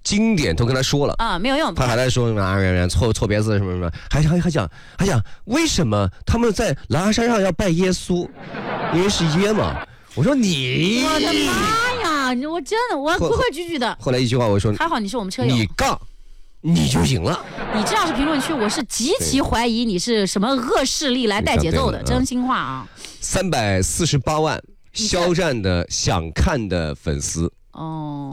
经典都跟他说了啊，没有用。 他还在说错别字什么什么，还讲为什么他们在狼牙山上要拜耶稣，因为是耶嘛。我说你， 我的妈呀！我真的我规规矩矩的。 后来一句话我说， 还好你是我们车友， 你杠，你就赢了。 你这样是评论区，我是极其怀疑你是什么恶势力来带节奏的，真心话啊。 348万肖战的想看的粉丝哦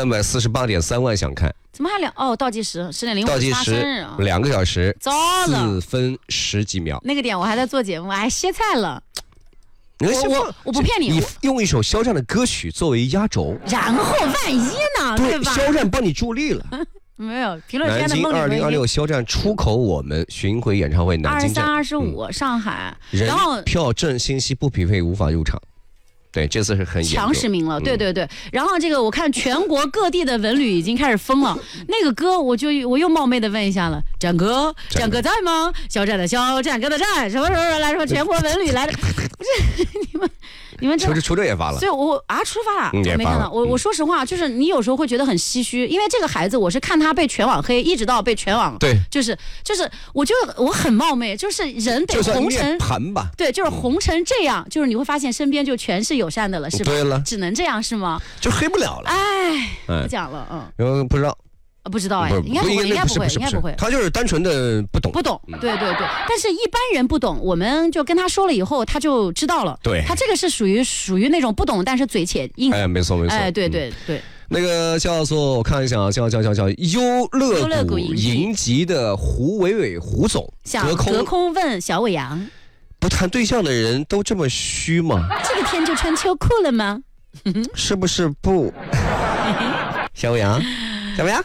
，348.3万想看。 怎么还倒计时10.05 倒计时2个小时4分10几秒。 那个点我还在做节目，还歇菜了。我不骗你用一首肖战的歌曲作为压轴， 然后万一呢？对吧？ 肖战帮你助力了。 没有评论区的南京2026肖战出口我们巡回演唱会南京站 23、25上海， 然后票证信息不匹配无法入场。对，这次是很强实名了，对。然后这个我看全国各地的文旅已经开始疯了。那个歌我又冒昧的问一下了，战哥在吗？肖战的肖，战哥的战，什么时候来？什么全国文旅来的？不是你们出这也发了， 所以出发了，我没看到。我说实话，就是你有时候会觉得很唏嘘，因为这个孩子我是看他被全网黑，一直到被全网对， 就是我很冒昧，就是人得红成盘吧， 对，就是红成这样，就是你会发现身边就全是友善的了，是吧？ 对了， 只能这样是吗？ 就黑不了了。 不讲了， 不知道。 不知道哎，应该不会， 他就是单纯的不懂， 对，但是一般人不懂，我们就跟他说了以后，他就知道了。 对， 他这个是属于那种不懂，但是嘴且硬。 没错。 对。 那个叫做我看一下，叫优乐谷银集的胡伟伟胡总， 隔空问小伟阳， 不谈对象的人都这么虚吗？ 这个天就穿秋裤了吗？ 是不是不？小伟阳。怎么样？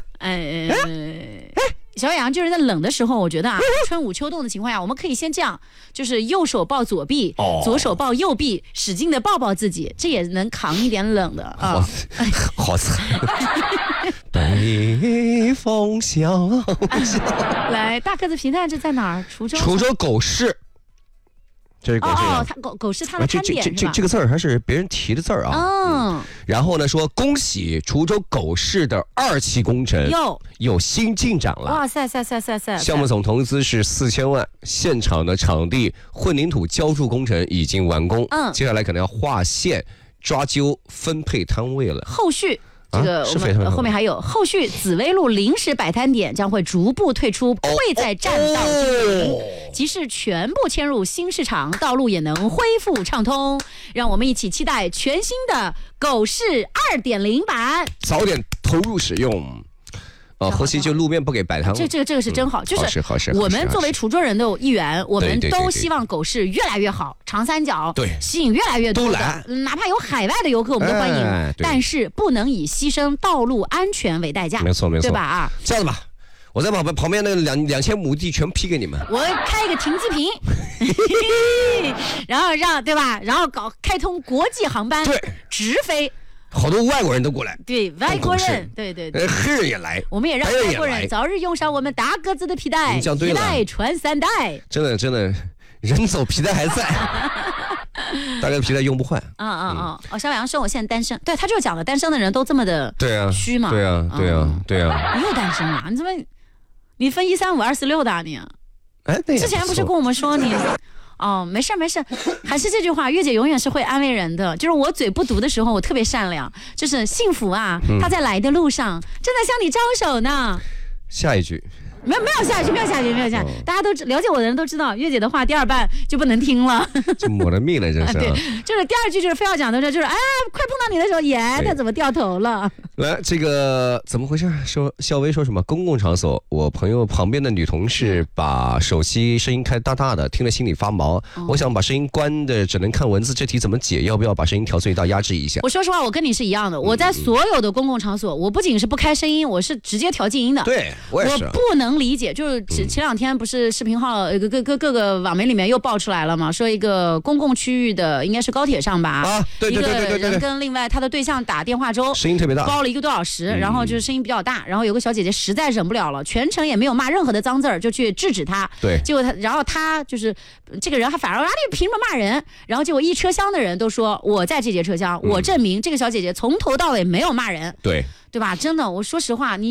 小杨就是在冷的时候，我觉得春捂秋冻的情况下，我们可以先这样，就是右手抱左臂，左手抱右臂，使劲的抱抱自己，这也能扛一点冷的啊。 好惨。北风萧。 来，大个子皮蛋这在哪儿？滁州狗市。这是狗市他狗是他的摊点是吧？ 这个字儿还是别人提的字儿啊。然后呢，说恭喜滁州狗市的2期工程有新进展了。 哇塞！ 项目总投资是4000万，现场的场地混凝土浇筑工程已经完工。接下来可能要划线、抓阄、分配摊位了。 后续。这个我们后面还有后续，紫薇路临时摆摊点将会逐步退出，不会再占道经营，即是全部迁入新市场，道路也能恢复畅通。让我们一起期待全新的狗市2.0版， 早点投入使用。后期就路面不给摆摊， 这个是真好，就是我们作为滁州人的一员，我们都希望狗市越来越好，长三角吸引越来越多的，哪怕有海外的游客我们都欢迎，但是不能以牺牲道路安全为代价， 没错， 对吧？ 这样子吧，我再把旁边那2000亩地全批给你们， 我开一个停机坪，然后对吧？然后开通国际航班，直飞。 好多外国人都过来， 对外国人，对， 黑人也来， 我们也让外国人早日用上我们大个子的皮带，一代传3代。 真的，人走皮带还在，大概皮带用不坏。 肖阳说我现在单身，对他就讲了，单身的人都这么的虚嘛。 对啊。 你又单身了？你怎么？你分13526的你？之前不是跟我们说你？没事，还是这句话，月姐永远是会安慰人的。就是我嘴不毒的时候，我特别善良，就是幸福啊，他在来的路上正在向你招手呢。 下一句。 没有下去，大家都了解我的人都知道，月姐的话第2半就不能听了， 就抹了命了，这是。 对，就是第2句就是非要讲的就是快碰到你的时候，他怎么掉头了？ 来，这个怎么回事？说肖薇说什么？公共场所，我朋友旁边的女同事把手机声音开大大的，听了心里发毛。我想把声音关的，只能看文字，这题怎么解？要不要把声音调最大，压制一下？ 我说实话，我跟你是一样的。我在所有的公共场所，我不仅是不开声音，我是直接调静音的。 对，我也是。 我不能理解，就是前2天不是视频号各个网媒里面又爆出来了嘛，说一个公共区域的，应该是高铁上吧？ 对， 一个人跟另外他的对象打电话中， 声音特别大， 包了1个多小时，然后就是声音比较大，然后有个小姐姐实在忍不了了，全程也没有骂任何的脏字儿，就去制止他。 对， 结果然后他就是这个人还反而你凭什么骂人？然后结果一车厢的人都说我在这节车厢，我证明这个小姐姐从头到尾没有骂人。 对吧？ 真的，我说实话，你